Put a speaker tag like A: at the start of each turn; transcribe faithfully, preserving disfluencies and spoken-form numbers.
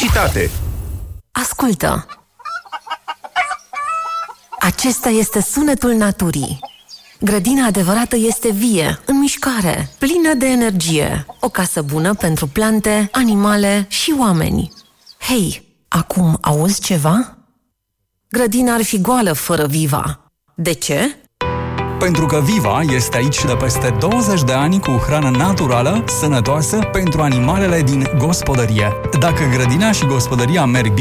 A: Publicitate.
B: Ascultă! Acesta este sunetul naturii. Grădina adevărată este vie, în mișcare, plină de energie. O casă bună pentru plante, animale și oameni. Hei, acum auzi ceva? Grădina ar fi goală fără Viva. De ce?
C: Pentru că Viva este aici de peste douăzeci de ani cu hrană naturală, sănătoasă pentru animalele din gospodărie. Dacă grădina și gospodăria merg